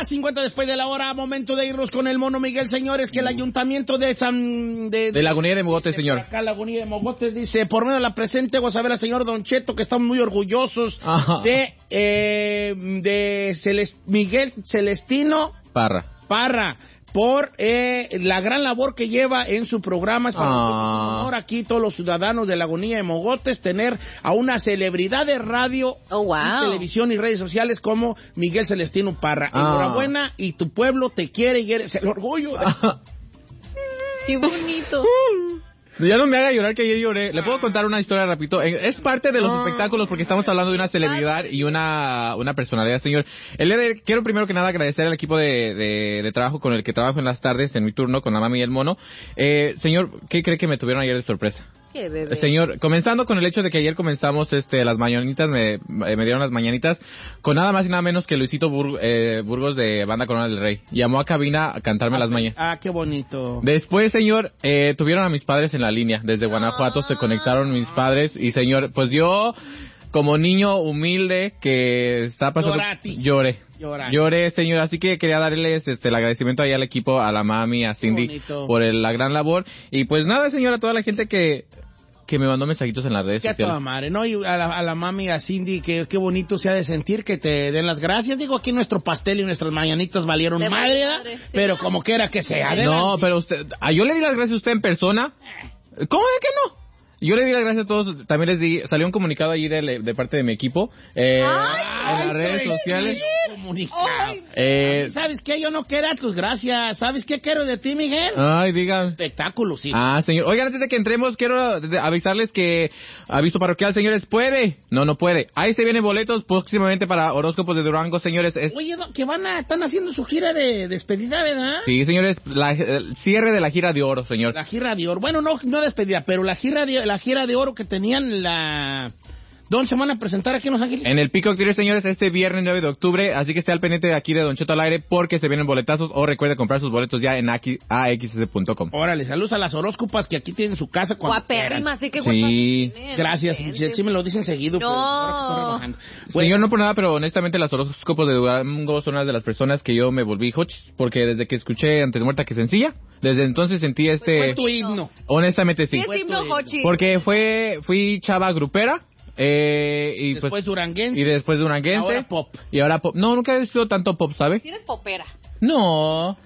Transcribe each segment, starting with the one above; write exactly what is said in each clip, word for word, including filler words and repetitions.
Las cincuenta después de la hora, momento de irnos con el mono Miguel, señores, que el ayuntamiento de San... De, de, de Lagunilla de Mogotes, señor. Acá Lagunilla de Mogotes dice, por medio de la presente, vamos a ver al señor Don Cheto, que estamos muy orgullosos Ajá. de, eh, de Celest, Miguel Celestino Parra. Parra. Por eh, la gran labor que lleva en su programa. Es para Ah. nosotros un honor aquí, todos los ciudadanos de Lagunilla de Mogotes, tener a una celebridad de radio, oh, wow. y televisión y redes sociales como Miguel Celestino Parra. Ah. Enhorabuena, y tu pueblo te quiere y eres el orgullo. De... ¡Qué bonito! Ya no me haga llorar, que ayer lloré. Le puedo contar una historia rapidito. Es parte de los Ah. espectáculos porque estamos hablando de una celebridad y una una personalidad, señor. El día de, quiero primero que nada agradecer al equipo de, de, de trabajo con el que trabajo en las tardes, en mi turno, con la mami y el mono. Eh, señor, ¿qué cree que me tuvieron ayer de sorpresa? Qué bebé. Señor, comenzando con el hecho de que ayer comenzamos este las mañanitas, me, me dieron las mañanitas con nada más y nada menos que Luisito Bur, eh, Burgos de Banda Corona del Rey. Llamó a cabina a cantarme ah, las mañanas. Ah, qué bonito. Después, señor, eh, tuvieron a mis padres en la línea. Desde Guanajuato se conectaron mis padres y, señor, pues yo, como niño humilde que está pasando... Lloratis. Lloré. Llorar. Lloré, señor, así que quería darles este el agradecimiento ahí al equipo, a la mami, a Cindy, por el, la gran labor. Y pues nada, señor, a toda la gente que... que me mandó mensajitos en las redes Qué sociales. toda madre, ¿no? Y a la, a la mami, a Cindy, que qué bonito se ha de sentir que te den las gracias. Digo, aquí nuestro pastel y nuestras mañanitas valieron De madre, ¿verdad? madre, sí. Pero como quiera que sea. No, adelante. pero usted... ¿a yo le di las gracias a usted en persona? ¿Cómo es que no? Yo le di las gracias a todos, también les di, salió un comunicado allí de, de parte de mi equipo, eh, Ay, en las redes ay, sociales. Comunicado. Ay. Eh, ¿Sabes qué? Yo no quiero tus gracias. ¿Sabes qué quiero de ti, Miguel? ay, digan. Espectáculo, sí. Ah, señor. Oigan, antes de que entremos, quiero avisarles que, aviso parroquial, señores, ¿puede? No, no puede. Ahí se vienen boletos próximamente para Horóscopos de Durango, señores. Es... Oye, no, que van a, están haciendo su gira de despedida, ¿verdad? Sí, señores, la, el cierre de la gira de oro, señor. La gira de oro. Bueno, no, no despedida, pero la gira de, la gira de oro que tenían la... ¿Dónde se van a presentar aquí en Los Ángeles? En el Peacock Theater, señores, este viernes nueve de octubre, así que esté al pendiente de aquí de Don Cheto al aire porque se vienen boletazos, o recuerde comprar sus boletos ya en a x s punto com. Órale, saludos a las horóscopas que aquí tienen su casa cuando Guapérrima, así que Sí. guapa. Gracias, Michelle, sí me lo dicen seguido. No. Pero ahora que estoy rebajando. Bueno, Señor, no por nada, pero honestamente las horóscopos de Durango son una de las personas que yo me volví hochis, porque desde que escuché Antes muerta que sencilla, desde entonces sentí este... fue tu himno. Honestamente sí. ¿Qué es himno, Hochi? Porque fue, fui chava grupera, eh, y Después pues... duranguense. Y después duranguense. Ahora pop. Y ahora pop. No, nunca he sido tanto pop, ¿sabe? Tienes popera. No.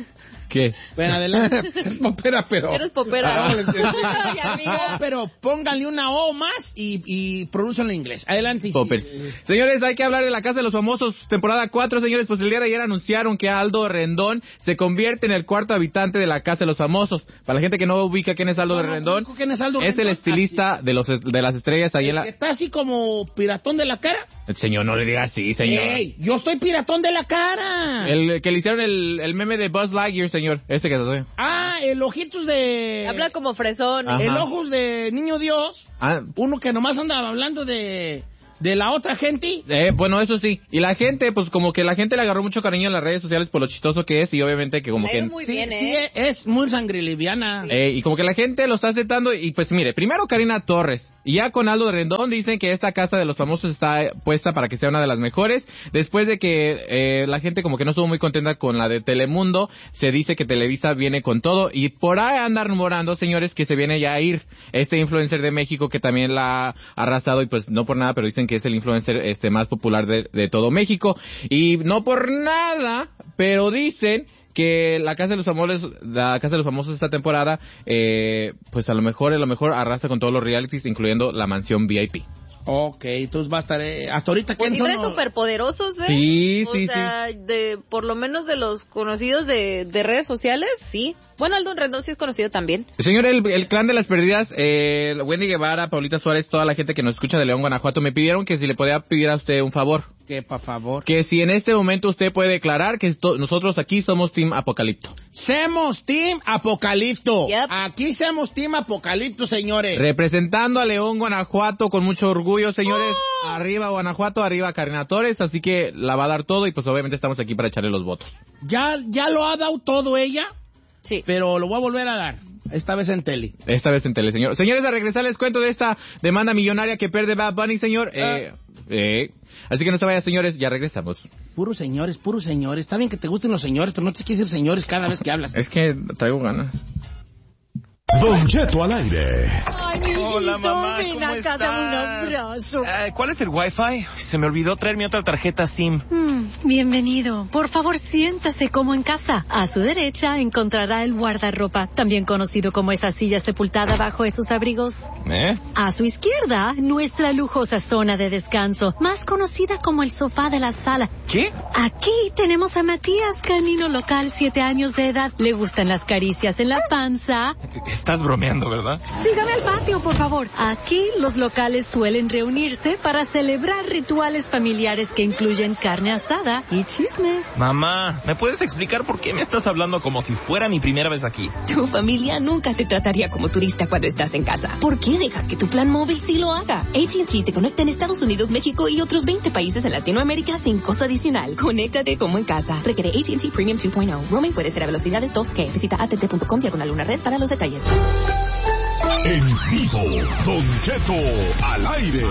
¿Qué? Bueno, adelante. Es popera, pero... Eres popera. Ah, Ay, amiga. pero pónganle una O más y, y pronúncialo en inglés. Adelante. sí. Poppers. Señores, hay que hablar de La Casa de los Famosos, temporada cuatro, señores, pues el día de ayer anunciaron que Aldo Rendón se convierte en el cuarto habitante de La Casa de los Famosos. Para la gente que no ubica quién es Aldo No, no, Rendón, ¿quién es Aldo es el Rendón? estilista de los de las estrellas ahí en El que la... está así como piratón de la cara. El señor, no le diga así, señor. ¡Ey! Yo estoy piratón de la cara. El que le hicieron el, el meme de Buzz Lightyear, señor. Ese que se... Ah, el ojitos de... Habla como fresón. Ajá. El ojos de niño Dios. Ah, Uno que nomás andaba hablando de... de la otra gente. Eh, bueno, eso sí. Y la gente, pues como que la gente le agarró mucho cariño en las redes sociales por lo chistoso que es y obviamente que como Le que... ha ido muy Sí, bien, sí, ¿eh? es muy sangre liviana. Eh, y como que la gente lo está aceptando y pues mire, primero Karina Torres y ya con Aldo Rendón dicen que esta Casa de los Famosos está puesta para que sea una de las mejores. Después de que eh, la gente como que no estuvo muy contenta con la de Telemundo, se dice que Televisa viene con todo y por ahí andan rumorando, señores, que se viene ya a ir este influencer de México que también la ha arrasado y pues no por nada, pero dicen que es el influencer este más popular de, de todo México y no por nada, pero dicen que la Casa de los Famosos, la Casa de los Famosos esta temporada, eh, pues a lo mejor, a lo mejor arrasa con todos los realities, incluyendo la mansión V I P. Ok, entonces va a estar... Eh, hasta ahorita... Pues sí, ¿quiénes trae son los- superpoderosos, ¿eh? Sí, o sí, sea, de, por lo menos de los conocidos de, de redes sociales, sí. Bueno, Aldo Rendón sí es conocido también. Señor, el, el clan de las perdidas, eh, Wendy Guevara, Paulita Suárez, toda la gente que nos escucha de León, Guanajuato, me pidieron que si le podía pedir a usted un favor. Que, por favor. Que si en este momento usted puede declarar que esto- nosotros aquí somos Team Apocalipto. Semos Team Apocalipto. Yep. Aquí somos Team Apocalipto, señores. Representando a León, Guanajuato, con mucho orgullo, señores. Arriba Guanajuato, arriba Karina Torres, así que la va a dar todo y pues obviamente estamos aquí para echarle los votos. Ya, ya lo ha dado todo ella, Sí. pero lo voy a volver a dar. Esta vez en tele. Esta vez en tele, señor. Señores, a regresar les cuento de esta demanda millonaria que pierde Bad Bunny, señor. Eh, Eh, así que no se vayan, señores, ya regresamos. Puros señores, puros señores. Está bien que te gusten los señores, pero no te quieres decir señores cada vez que hablas. Es que traigo ganas. Don Cheto al aire. Ay, mi Hola, mamá, ven ¿cómo acá, estás? dame un abrazo. Eh, ¿Cuál es el Wi-Fi? Se me olvidó traer mi otra tarjeta SIM. Mm, bienvenido. Por favor, siéntase como en casa. A su derecha encontrará el guardarropa, también conocido como esa silla sepultada bajo esos abrigos. ¿Eh? A su izquierda, nuestra lujosa zona de descanso, más conocida como el sofá de la sala. ¿Qué? Aquí tenemos a Matías, canino local, siete años de edad. Le gustan las caricias en la panza. Estás bromeando, ¿verdad? Sígame al patio, por favor. Aquí los locales suelen reunirse para celebrar rituales familiares que incluyen carne asada y chismes. Mamá, ¿me puedes explicar por qué me estás hablando como si fuera mi primera vez aquí? Tu familia nunca te trataría como turista cuando estás en casa. ¿Por qué dejas que tu plan móvil sí lo haga? A T and T te conecta en Estados Unidos, México y otros veinte países en Latinoamérica sin costo adicional. Conéctate como en casa. Requiere A T and T Premium dos punto cero. Roaming puede ser a velocidades dos G. Visita A T T punto com diagonal una red para los detalles. En vivo, Don Cheto al aire.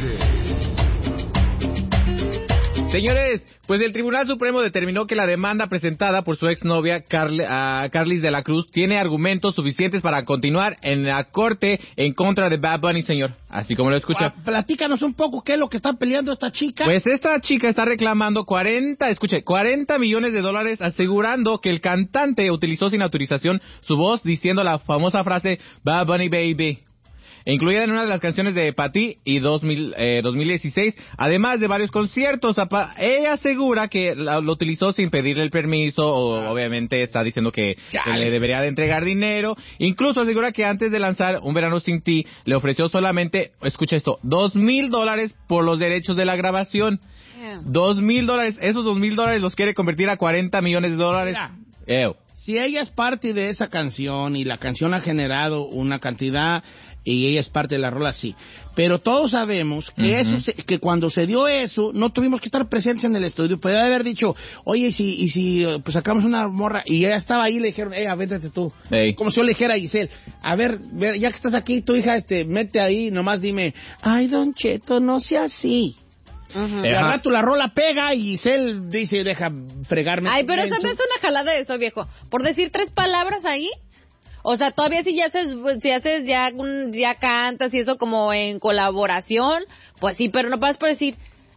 Señores, pues el Tribunal Supremo determinó que la demanda presentada por su exnovia Carl, uh, Carlis de la Cruz tiene argumentos suficientes para continuar en la corte en contra de Bad Bunny, señor. Así como lo escucha. Ah, platícanos un poco qué es lo que está peleando esta chica. Pues esta chica está reclamando cuarenta, escuche, cuarenta millones de dólares asegurando que el cantante utilizó sin autorización su voz diciendo la famosa frase Bad Bunny Baby, incluida en una de las canciones de Patty y dos mil, eh, dos mil dieciséis, además de varios conciertos. Ella asegura que lo, lo utilizó sin pedirle el permiso, o obviamente está diciendo que, que le debería de entregar dinero. Incluso asegura que antes de lanzar Un Verano Sin Ti, le ofreció solamente, escucha esto, dos mil dólares por los derechos de la grabación. Dos mil dólares, esos dos mil dólares los quiere convertir a cuarenta millones de dólares. Ew. Si ella es parte de esa canción y la canción ha generado una cantidad y ella es parte de la rola, sí. Pero todos sabemos que uh-huh. eso, se, que cuando se dio eso, no tuvimos que estar presentes en el estudio. Podría haber dicho, oye, y si, y si pues sacamos una morra, y ella estaba ahí y le dijeron, eh, véntate tú. Hey. Como si yo le dijera a Giselle, a ver, ya que estás aquí, tu hija, este, mete ahí, nomás dime, ay, Don Cheto, no sea así. Uh-huh. Y al rato la rola pega y Giselle dice, deja fregarme. Ay, pero esa es una jalada de eso, viejo. Por decir tres palabras ahí. O sea, todavía si ya haces, si haces ya, ya cantas y eso como en colaboración, pues sí, pero no puedes por decir,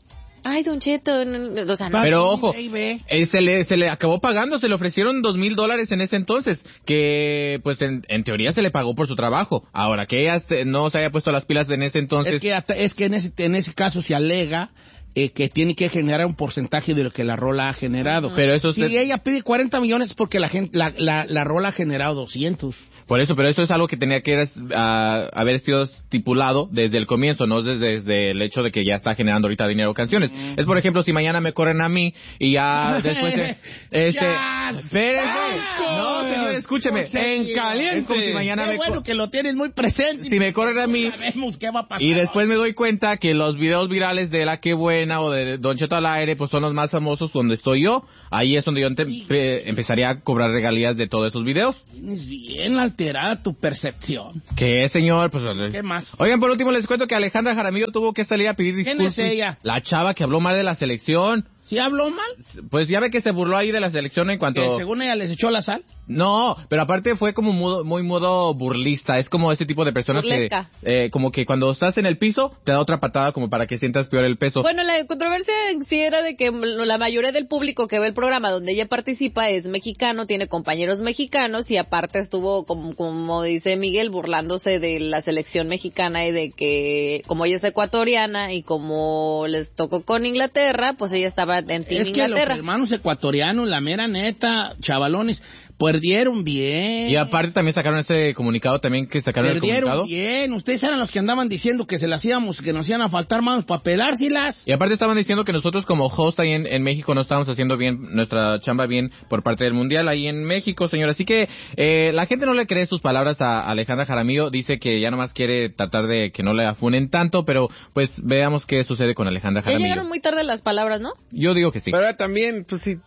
ay, Don Cheto, o sea, no. Pero ojo, eh, se le se le acabó pagando, se le ofrecieron dos mil dólares en ese entonces, que pues en, en teoría se le pagó por su trabajo. Ahora, que ella no se haya puesto las pilas en ese entonces. Es que, hasta, es que en, ese, en ese caso se alega eh, que tiene que generar un porcentaje de lo que la rola ha generado. Uh-huh. Pero eso si se... ella pide cuarenta millones porque la, gente, la, la, la rola ha generado doscientos. Por eso, pero eso es algo que tenía que uh, haber sido estipulado desde el comienzo, no desde, desde el hecho de que ya está generando ahorita dinero canciones. Mm. Es por ejemplo, si mañana me corren a mí y ya después de, este, espérese, no, señor, escúcheme, en caliente. Es como si mañana Qué me bueno que lo tienes muy presente. Si me corren a mí sabemos qué va a pasar. Y después me doy cuenta que los videos virales de La Qué Buena o de Don Cheto al aire pues son los más famosos donde estoy yo. Ahí es donde yo ente- eh, empezaría a cobrar regalías de todos esos videos. Tienes bien alterada tu percepción. ¿Qué, señor? Pues, ¿qué más? Oigan, por último les cuento que Alejandra Jaramillo tuvo que salir a pedir disculpas. ¿Quién es ella? La chava que habló mal de la selección. ¿Sí habló mal? Pues ya ve que se burló ahí de la selección en cuanto... ¿Que según ella les echó la sal? No, pero aparte fue como muy, muy modo burlista. Es como ese tipo de personas Burlesca. que... Eh, como que cuando estás en el piso, te da otra patada como para que sientas peor el peso. Bueno, la controversia sí era de que la mayoría del público que ve el programa donde ella participa es mexicano, tiene compañeros mexicanos y aparte estuvo, como, como dice Miguel, burlándose de la selección mexicana y de que como ella es ecuatoriana y como les tocó con Inglaterra, pues ella estaba en Team es Inglaterra. Que los hermanos ecuatorianos, la mera neta, chavalones, perdieron bien. Y aparte también sacaron ese comunicado también que sacaron perdieron el comunicado. bien. Ustedes eran los que andaban diciendo que se las íbamos, que nos iban a faltar manos para pelárselas. Y aparte estaban diciendo que nosotros como host ahí en, en México no estábamos haciendo bien nuestra chamba bien por parte del mundial ahí en México, señor. Así que eh, la gente no le cree sus palabras a Alejandra Jaramillo. Dice que ya nomás quiere tratar de que no le afunen tanto, pero pues veamos qué sucede con Alejandra Jaramillo. Ya llegaron muy tarde las palabras, ¿no? Yo digo que sí. Pero también, pues sí.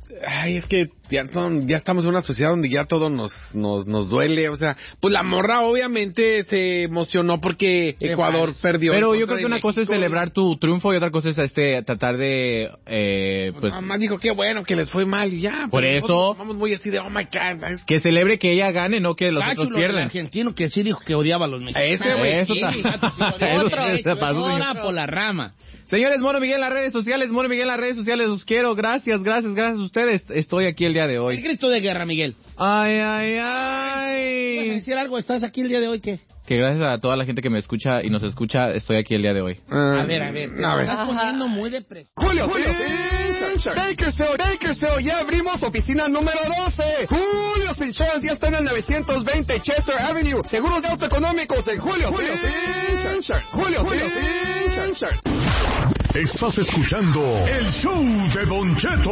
ay, es que ya, ya estamos en una sociedad donde ya todo nos, nos, nos duele, o sea, pues la morra obviamente se emocionó porque Ecuador perdió. Pero yo creo que una México. cosa es celebrar tu triunfo y otra cosa es este tratar de, eh, pues. Mamá dijo qué bueno que les fue mal y ya. Por eso. Vamos muy así de, oh my God. Es... Que celebre que ella gane, no que los Cacho, otros pierdan. El argentino que sí dijo que odiaba a los mexicanos. Ese güey, eso sí. Está... sí, otro, ahora por la rama. Señores, Mono Miguel en las redes sociales, Mono Miguel en las redes sociales, los quiero, gracias, gracias, gracias a ustedes, estoy aquí el día de hoy. El grito de guerra, Miguel. Ay, ay, ay. ¿Vas a decir algo? ¿Estás aquí el día de hoy? ¿Qué? Que gracias a toda la gente que me escucha y nos escucha, estoy aquí el día de hoy. Uh, a ver, a ver, te a ver. estás poniendo muy depresivo. Julio, Julio, Bakersfield, Bakersfield, ya abrimos oficina número doce. Julio Insurance ya está en el novecientos veinte Chester Avenue. Seguros de auto económicos en Julio, Julio Insurance. Julio, Julio Insurance. Estás escuchando el show de Don Cheto.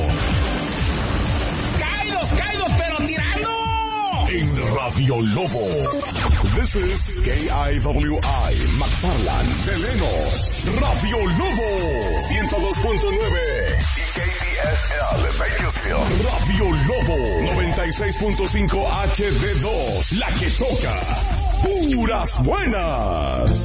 ¡Caídos, caídos, pero tirando! En Radio Lobo. This is K I W I, McFarland, Deleno. Radio Lobo, ciento dos punto nueve. Y K D S L, Bakersfield. Radio Lobo, noventa y seis punto cinco H D dos, la que toca. Puras buenas.